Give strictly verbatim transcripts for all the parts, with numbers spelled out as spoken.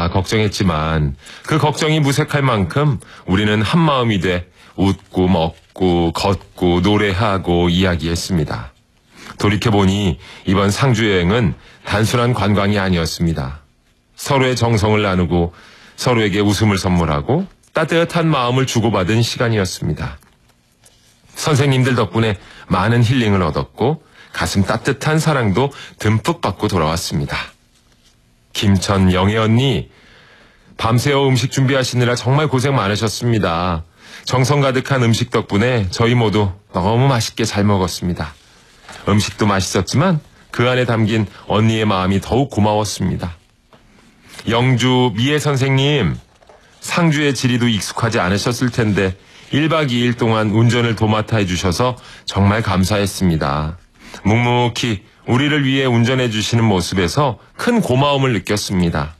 다 걱정했지만 그 걱정이 무색할 만큼 우리는 한마음이 돼 웃고 먹고 걷고 노래하고 이야기했습니다. 돌이켜보니 이번 상주 여행은 단순한 관광이 아니었습니다. 서로의 정성을 나누고 서로에게 웃음을 선물하고 따뜻한 마음을 주고받은 시간이었습니다. 선생님들 덕분에 많은 힐링을 얻었고 가슴 따뜻한 사랑도 듬뿍 받고 돌아왔습니다. 김천 영애 언니, 밤새워 음식 준비하시느라 정말 고생 많으셨습니다. 정성 가득한 음식 덕분에 저희 모두 너무 맛있게 잘 먹었습니다. 음식도 맛있었지만 그 안에 담긴 언니의 마음이 더욱 고마웠습니다. 영주 미애 선생님, 상주의 지리도 익숙하지 않으셨을 텐데 일박 이일 동안 운전을 도맡아 해주셔서 정말 감사했습니다. 묵묵히 우리를 위해 운전해 주시는 모습에서 큰 고마움을 느꼈습니다.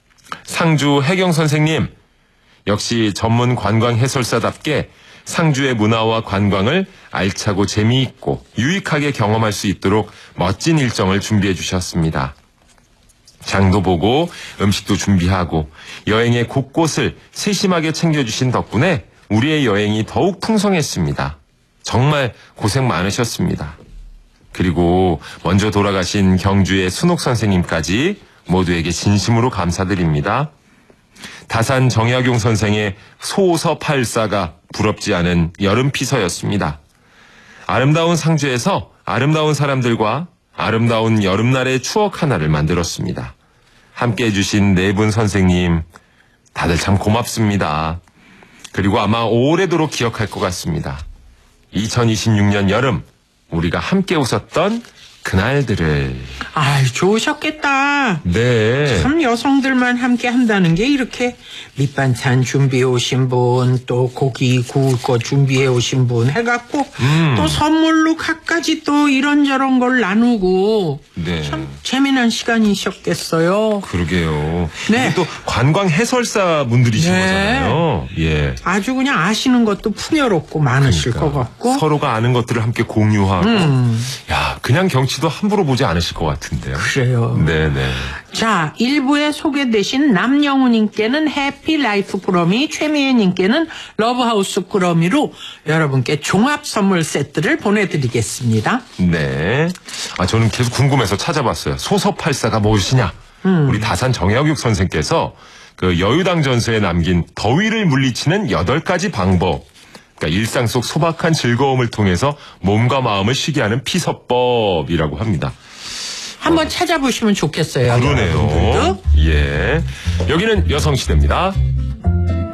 상주 혜경 선생님, 역시 전문 관광 해설사답게 상주의 문화와 관광을 알차고 재미있고 유익하게 경험할 수 있도록 멋진 일정을 준비해 주셨습니다. 장도 보고 음식도 준비하고 여행의 곳곳을 세심하게 챙겨주신 덕분에 우리의 여행이 더욱 풍성했습니다. 정말 고생 많으셨습니다. 그리고 먼저 돌아가신 경주의 순옥 선생님까지 모두에게 진심으로 감사드립니다. 다산 정약용 선생의 소서팔사가 부럽지 않은 여름 피서였습니다. 아름다운 상주에서 아름다운 사람들과 아름다운 여름날의 추억 하나를 만들었습니다. 함께 해주신 네 분 선생님, 다들 참 고맙습니다. 그리고 아마 오래도록 기억할 것 같습니다. 이천이십육 년 여름, 우리가 함께 웃었던 그날들을. 아이, 좋으셨겠다. 네. 참 여성들만 함께 한다는 게 이렇게 밑반찬 준비해 오신 분, 또 고기 구울 거 준비해 오신 분 해갖고 음. 또 선물로 갖가지 또 이런저런 걸 나누고 네. 참 재미난 시간이셨겠어요. 그러게요. 네. 이게 또 관광 해설사 분들이신 네. 거잖아요. 예. 아주 그냥 아시는 것도 풍요롭고 많으실 그러니까 것 같고. 서로가 아는 것들을 함께 공유하고. 음. 야, 그냥 경치도 함부로 보지 않으실 것 같은데요. 그래요. 네네. 자, 일부에 소개되신 남영우님께는 해피라이프 꾸러미, 최미애님께는 러브하우스 꾸러미로 여러분께 종합 선물 세트를 보내드리겠습니다. 네. 아, 저는 계속 궁금해서 찾아봤어요. 소서팔사가 무엇이냐? 음. 우리 다산 정약육 선생께서 그 여유당 전서에 남긴 더위를 물리치는 여덟 가지 방법. 그러니까 일상 속 소박한 즐거움을 통해서 몸과 마음을 쉬게 하는 피서법이라고 합니다. 한번 어. 찾아보시면 좋겠어요. 그러네요. 여러분들도. 예. 여기는 여성시대입니다.